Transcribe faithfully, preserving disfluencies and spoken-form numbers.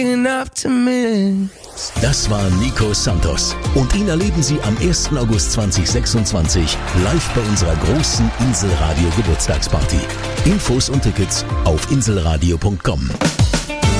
Das war Nico Santos und ihn erleben Sie am ersten August zweitausendsechsundzwanzig live bei unserer großen Inselradio Geburtstagsparty. Infos und Tickets auf inselradio punkt com.